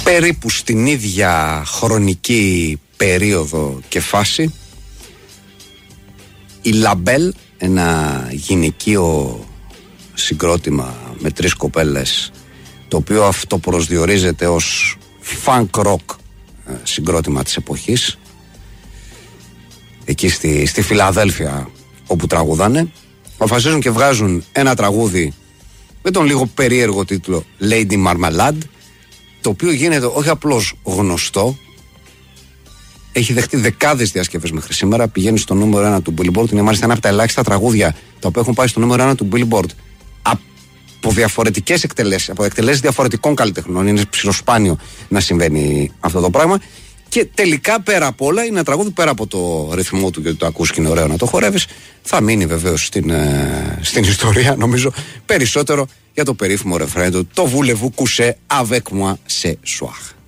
περίπου στην ίδια χρονική περίοδο και φάση, η Λαμπέλ, ένα γυναικείο συγκρότημα με 3 κοπέλες, το οποίο αυτοπροσδιορίζεται ως funk rock συγκρότημα της εποχής, εκεί στη Φιλαδέλφια όπου τραγουδάνε, αποφασίζουν και βγάζουν ένα τραγούδι με τον λίγο περίεργο τίτλο Lady Marmalade, το οποίο γίνεται όχι απλώς γνωστό, έχει δεχτεί δεκάδες διασκευές μέχρι σήμερα, πηγαίνει στο νούμερο 1 του Billboard, είναι μάλιστα ένα από τα ελάχιστα τραγούδια τα οποία έχουν πάει στο νούμερο 1 του Billboard από διαφορετικές εκτελέσεις, από εκτελέσεις διαφορετικών καλλιτεχνών. Είναι ψιλοσπάνιο να συμβαίνει αυτό το πράγμα. Και τελικά, πέρα απ' όλα, είναι ένα τραγούδι πέρα από το ρυθμό του, γιατί το ακούς και είναι ωραίο να το χορεύεις. Θα μείνει βεβαίως στην ιστορία, νομίζω, περισσότερο για το περίφημο ρεφρέν του, το Voulez-vous coucher avec moi ce soir.